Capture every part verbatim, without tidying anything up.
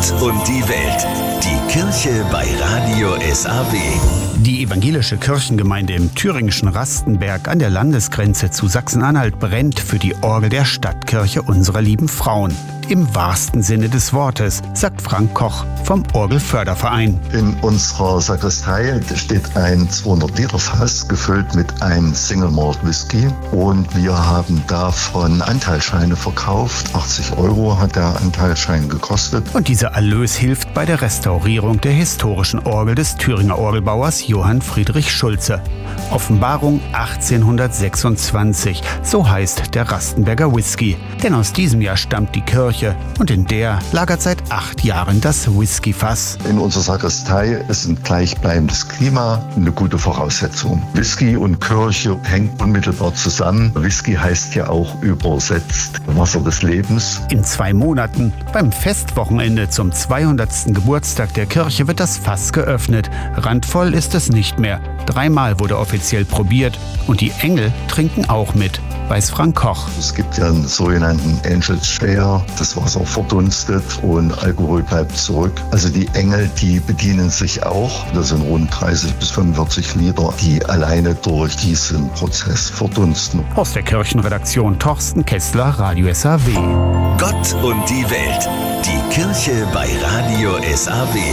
Gott und die Welt. Die Kirche bei Radio S A W. Die evangelische Kirchengemeinde im thüringischen Rastenberg an der Landesgrenze zu Sachsen-Anhalt brennt für die Orgel der Stadtkirche unserer lieben Frauen. Im wahrsten Sinne des Wortes, sagt Frank Koch vom Orgelförderverein. In unserer Sakristei steht ein zweihundert Liter Fass gefüllt mit einem Single Malt Whisky und wir haben davon Anteilsscheine verkauft. achtzig Euro hat der Anteilsschein gekostet. Und dieser Erlös hilft bei der Restaurierung der historischen Orgel des Thüringer Orgelbauers Johann Friedrich Schulze. Offenbarung achtzehnhundertsechsundzwanzig, so heißt der Rastenberger Whisky. Denn aus diesem Jahr stammt die Kirche und in der lagert seit acht Jahren das Whiskyfass. In unserer Sakristei ist ein gleichbleibendes Klima eine gute Voraussetzung. Whisky und Kirche hängen unmittelbar zusammen. Whisky heißt ja auch übersetzt Wasser des Lebens. In zwei Monaten, beim Festwochenende zum zweihundertsten Geburtstag der Kirche, wird das Fass geöffnet. Randvoll ist es nicht mehr. Dreimal wurde offiziell probiert und die Engel trinken auch mit, weiß Frank Koch. Es gibt ja einen sogenannten Angels Share, das Wasser verdunstet und Alkohol bleibt zurück. Also die Engel, die bedienen sich auch. Das sind rund dreißig bis fünfundvierzig Liter, die alleine durch diesen Prozess verdunsten. Aus der Kirchenredaktion Torsten Kessler, Radio S A W. Gott und die Welt. Die Kirche bei Radio S A W.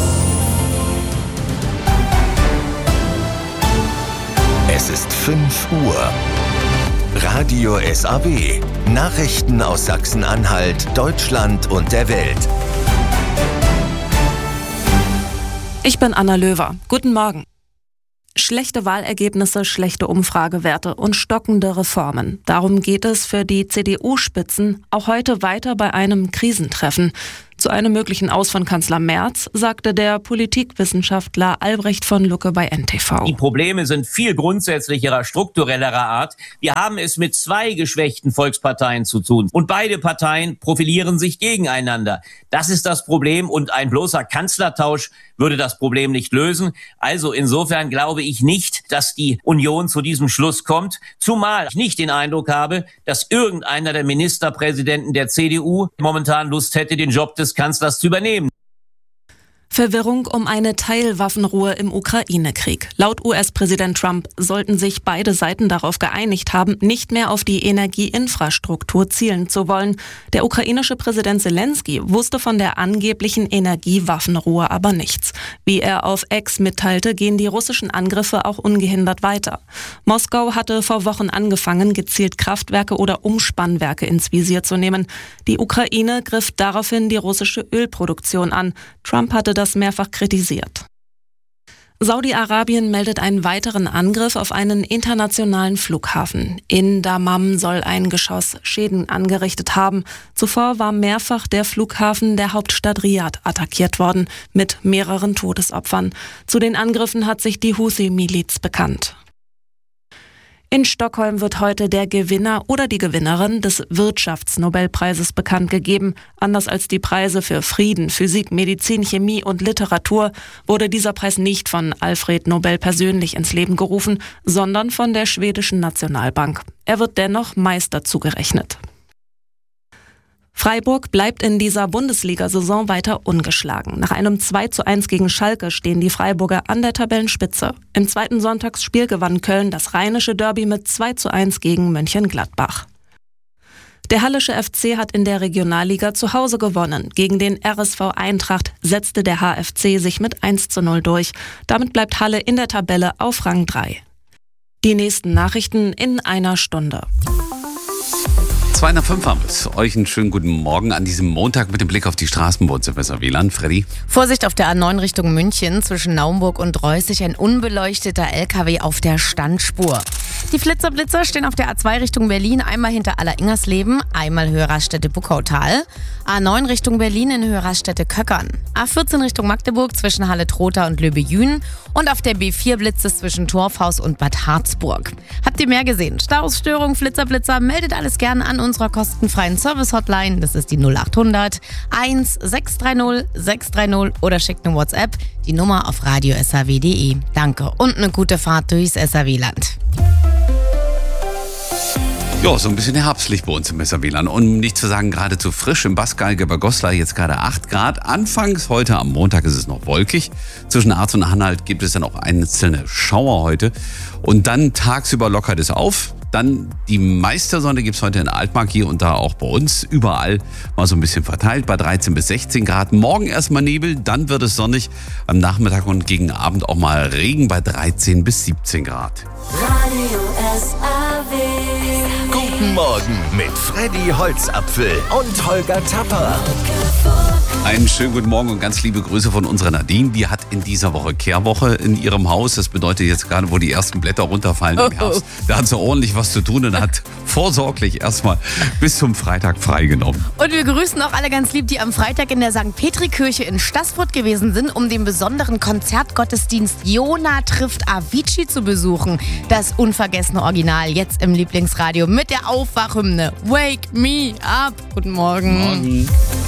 Es ist fünf Uhr. Radio S A W. Nachrichten aus Sachsen-Anhalt, Deutschland und der Welt. Ich bin Anna Löwer. Guten Morgen. Schlechte Wahlergebnisse, schlechte Umfragewerte und stockende Reformen. Darum geht es für die C D U-Spitzen auch heute weiter bei einem Krisentreffen. Zu einem möglichen Aus von Kanzler Merz sagte der Politikwissenschaftler Albrecht von Lucke bei N T V. Die Probleme sind viel grundsätzlicherer, strukturellerer Art. Wir haben es mit zwei geschwächten Volksparteien zu tun. Und beide Parteien profilieren sich gegeneinander. Das ist das Problem und ein bloßer Kanzlertausch würde das Problem nicht lösen. Also insofern glaube ich nicht, dass die Union zu diesem Schluss kommt. Zumal ich nicht den Eindruck habe, dass irgendeiner der Ministerpräsidenten der C D U momentan Lust hätte, den Job des Kanzlers zu übernehmen. Verwirrung um eine Teilwaffenruhe im Ukraine-Krieg. Laut U S-Präsident Trump sollten sich beide Seiten darauf geeinigt haben, nicht mehr auf die Energieinfrastruktur zielen zu wollen. Der ukrainische Präsident Zelensky wusste von der angeblichen Energiewaffenruhe aber nichts. Wie er auf X mitteilte, gehen die russischen Angriffe auch ungehindert weiter. Moskau hatte vor Wochen angefangen, gezielt Kraftwerke oder Umspannwerke ins Visier zu nehmen. Die Ukraine griff daraufhin die russische Ölproduktion an. Trump hatte das mehrfach kritisiert. Saudi-Arabien meldet einen weiteren Angriff auf einen internationalen Flughafen. In Dammam soll ein Geschoss Schäden angerichtet haben. Zuvor war mehrfach der Flughafen der Hauptstadt Riad attackiert worden, mit mehreren Todesopfern. Zu den Angriffen hat sich die Huthi-Miliz bekannt. In Stockholm wird heute der Gewinner oder die Gewinnerin des Wirtschaftsnobelpreises bekannt gegeben. Anders als die Preise für Frieden, Physik, Medizin, Chemie und Literatur wurde dieser Preis nicht von Alfred Nobel persönlich ins Leben gerufen, sondern von der schwedischen Nationalbank. Er wird dennoch Meister zugerechnet. Freiburg bleibt in dieser Bundesliga-Saison weiter ungeschlagen. Nach einem zwei zu eins gegen Schalke stehen die Freiburger an der Tabellenspitze. Im zweiten Sonntagsspiel gewann Köln das rheinische Derby mit zwei zu eins gegen Mönchengladbach. Der Hallische F C hat in der Regionalliga zu Hause gewonnen. Gegen den R S V Eintracht setzte der H F C sich mit eins zu null durch. Damit bleibt Halle in der Tabelle auf Rang drei. Die nächsten Nachrichten in einer Stunde. zwei nach fünf haben wir es. Euch einen schönen guten Morgen an diesem Montag mit dem Blick auf die Straßen bei uns im S A W-Land. Freddy? Vorsicht auf der A neun Richtung München zwischen Naumburg und Reußig. Ein unbeleuchteter L K W auf der Standspur. Die Flitzerblitzer stehen auf der A zwei Richtung Berlin, einmal hinter Aller-Ingersleben, einmal Höhe Raststätte-Buckautal. A neun Richtung Berlin in Höhe Raststätte-Köckern. A vierzehn Richtung Magdeburg zwischen Halle-Trotha und Löbe-Jühn. Und auf der B vier blitzt es zwischen Torfhaus und Bad Harzburg. Habt ihr mehr gesehen? Staus, Störung, Flitzerblitzer, meldet alles gerne an unserer kostenfreien Service-Hotline. Das ist die null acht hundert eins sechs drei null sechs drei null oder schickt eine WhatsApp. Die Nummer auf radio s a w punkt d e. Danke und eine gute Fahrt durchs S A W-Land. Ja, so ein bisschen herbstlich bei uns im Messerwieland. Um nicht zu sagen, geradezu frisch. Im Bassgalge bei Goslar jetzt gerade acht Grad. Anfangs heute am Montag ist es noch wolkig. Zwischen Arz und Anhalt gibt es dann auch einzelne Schauer heute. Und dann tagsüber lockert es auf. Dann die meiste Sonne gibt es heute in Altmark, hier und da auch bei uns. Überall mal so ein bisschen verteilt bei dreizehn bis sechzehn Grad. Morgen erstmal Nebel, dann wird es sonnig. Am Nachmittag und gegen Abend auch mal Regen bei dreizehn bis siebzehn Grad. Radio S A W. Guten Morgen mit Freddy Holzapfel und Holger Tapper. Einen schönen guten Morgen und ganz liebe Grüße von unserer Nadine. Die hat in dieser Woche Kehrwoche in ihrem Haus. Das bedeutet jetzt gerade, wo die ersten Blätter runterfallen im Herbst. Da hat sie ordentlich was zu tun und hat vorsorglich erstmal bis zum Freitag freigenommen. Und wir grüßen auch alle ganz lieb, die am Freitag in der Sankt Petri-Kirche in Staßfurt gewesen sind, um den besonderen Konzertgottesdienst Jona trifft Avicii zu besuchen. Das unvergessene Original jetzt im Lieblingsradio mit der Aufwachhymne Wake Me Up. Guten Morgen. Morgen.